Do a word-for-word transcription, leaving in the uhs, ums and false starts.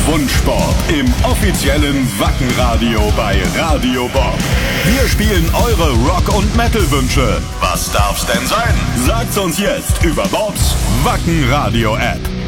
Wunschsport im offiziellen Wacken-Radio bei Radio Bob. Wir spielen eure Rock- und Metal-Wünsche. Was darf's denn sein? Sagt's uns jetzt über Bobs Wacken-Radio-App.